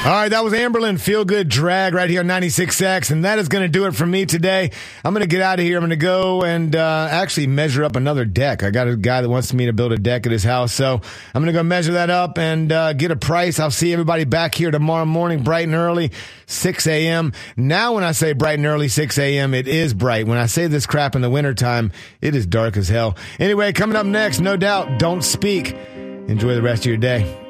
All right, that was Amberlin, Feel Good Drag right here on 96X, and that is going to do it for me today. I'm going to get out of here. I'm going to go and actually measure up another deck. I got a guy that wants me to build a deck at his house, so I'm going to go measure that up and get a price. I'll see everybody back here tomorrow morning, bright and early, 6 a.m. Now when I say bright and early, 6 a.m., it is bright. When I say this crap in the wintertime, it is dark as hell. Anyway, coming up next, no doubt, Don't Speak. Enjoy the rest of your day.